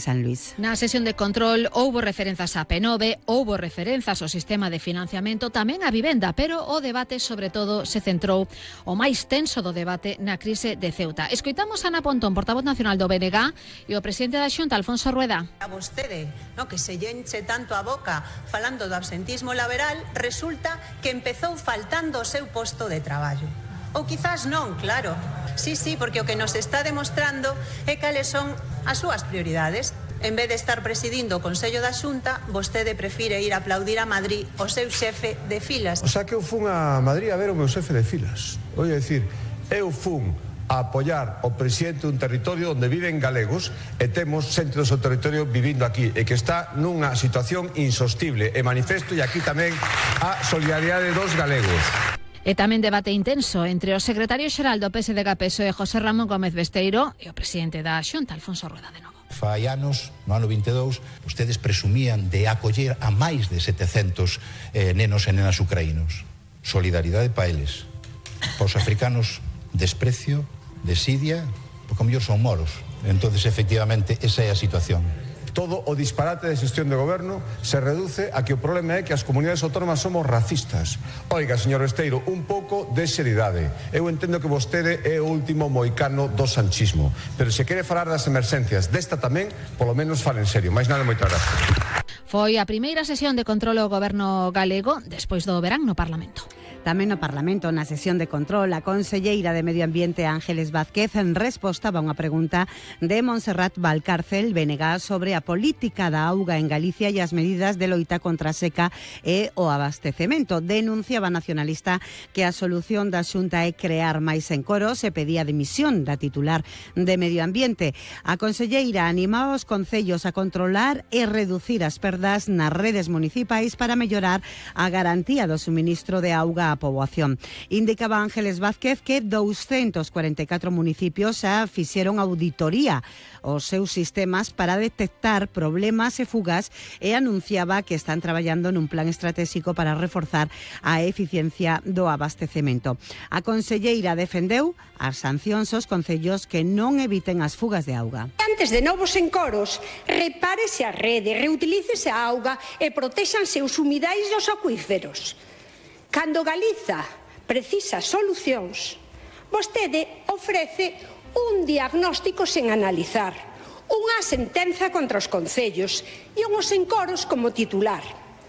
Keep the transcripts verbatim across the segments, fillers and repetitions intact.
San Luis. Na sesión de control houbo referenzas a P nove, houbo referenzas ao sistema de financiamento, tamén a vivenda, pero o debate sobre todo se centrou o máis tenso do debate na crise de Ceuta. Escoitamos a Ana Pontón, portavoz nacional do B N G, e o presidente da Xunta, Alfonso Rueda. A vostede, no, que se lle enche tanto a boca falando do absentismo laboral, resulta que empezou faltando o seu posto de traballo. Ou quizás non, claro. Sí, sí, porque o que nos está demostrando é cales son as súas prioridades. En vez de estar presidindo o Consello da Xunta, vostede prefire ir a aplaudir a Madrid o seu xefe de filas. O sea que eu fun a Madrid a ver o meu xefe de filas. Voy a decir, eu fun a apoiar o presidente dun territorio onde viven galegos e temos xente do seu territorio vivindo aquí e que está nunha situación insostible. E manifesto e aquí tamén a solidaridade dos galegos. E tamén debate intenso entre o secretario xeral do P S D G P S O E, José Ramón Gómez Besteiro, e o presidente da Xunta, Alfonso Rueda, de novo. Fai anos, no ano vinte e dous, ustedes presumían de acoller a máis de setecentos eh, nenos e nenas ucraínos. Solidaridade pa eles. Pa os africanos, desprecio, desidia, porque o mellor son moros. Entonces, efectivamente, esa é a situación. Todo o disparate de xestión de goberno se reduce a que o problema é que as comunidades autónomas somos racistas. Oiga, señor Besteiro, un pouco de seriedade. Eu entendo que vostede é o último moicano do sanchismo, pero se quere falar das emerxencias desta tamén, polo menos fale en serio. Mais nada, moitas gracias. Foi a primeira sesión de control ao goberno galego despois do verán no Parlamento. Tamén no Parlamento, na sesión de control, a conselleira de Medio Ambiente Ángeles Vázquez en resposta a unha pregunta de Montserrat Valcárcel, B N G, sobre a política da auga en Galicia e as medidas de loita contra a seca e o abastecemento. Denunciaba a nacionalista que a solución da Xunta é crear máis encoros e pedía a dimisión da titular de Medio Ambiente. A conselleira animaba os concellos a controlar e reducir as perdas nas redes municipais para mellorar a garantía do suministro de auga a poboación. Indicaba Ángeles Vázquez que doscientos cuarenta e catro municipios xa fixeron auditoría os seus sistemas para detectar problemas e fugas e anunciaba que están traballando nun plan estratégico para reforzar a eficiencia do abastecemento. A conselleira defendeu as sancións aos concellos que non eviten as fugas de auga. Antes de novos encoros, repárese a rede, reutilícese a auga e protéxanse os humidais dos acuíferos. Cando Galiza precisa solucións, vostede ofrece un diagnóstico sen analizar, unha sentenza contra os concellos e uns encoros como titular.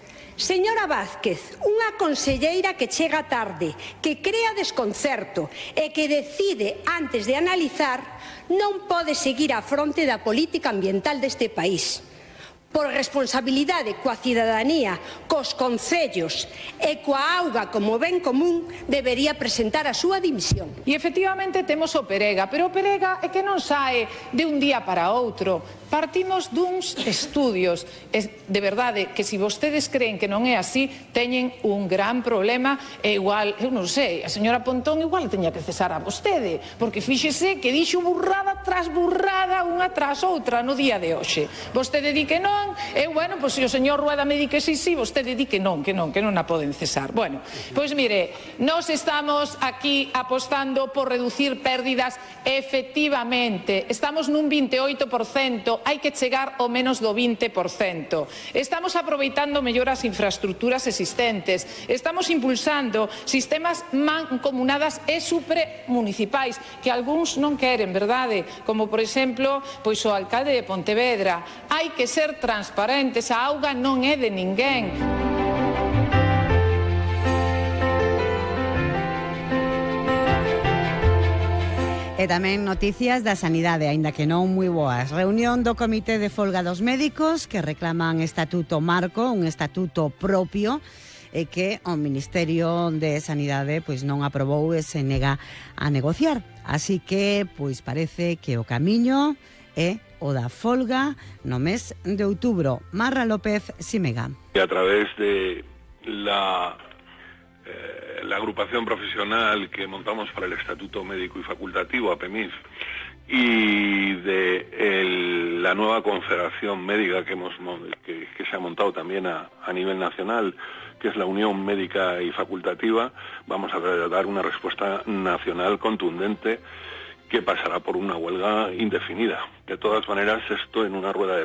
Señora Vázquez, unha conselleira que chega tarde, que crea desconcerto e que decide antes de analizar, non pode seguir á fronte da política ambiental deste país. Por responsabilidade coa cidadanía, cos concellos e coa auga como ben común, debería presentar a súa dimisión. E efectivamente temos o Perega, pero o Perega é que non sae de un día para outro. Partimos duns estudios. De verdade, que se vostedes creen que non é así, teñen un gran problema e igual, eu non sei, a señora Pontón igual teña que cesar a vostede, porque fíxese que dixo burrada tras burrada unha tras outra no día de hoxe. Vostede di que non, e bueno, pois se o señor Rueda me di que sí, sí, vostede di que non, que non, que non a poden cesar. Bueno, pois mire, nós estamos aquí apostando por reducir pérdidas efectivamente. Estamos nun vinte e oito por cento, hai que chegar ao menos do vinte por cento. Estamos aproveitando mellor as infraestructuras existentes, estamos impulsando sistemas mancomunadas e supramunicipais que algúns non queren, verdade? Como, por exemplo, pois o alcalde de Pontevedra. Hai que ser transparentes, a auga non é de ninguén. E tamén noticias da sanidade, aínda que non moi boas. Reunión do Comité de Folga dos Médicos que reclaman estatuto marco, un estatuto propio, e que o Ministerio de Sanidade pois non aprobou e se nega a negociar. Así que pois parece que o camiño é o da folga no mes de outubro. Marra López, Simega. A través de la eh, la agrupación profesional que montamos para el Estatuto Médico y Facultativo, A P M I F, y de el, la nueva confederación médica que, hemos, que, que se ha montado también a, a nivel nacional, que es la Unión Médica y Facultativa, vamos a dar una respuesta nacional contundente que pasará por una huelga indefinida. De todas maneras, esto en una rueda de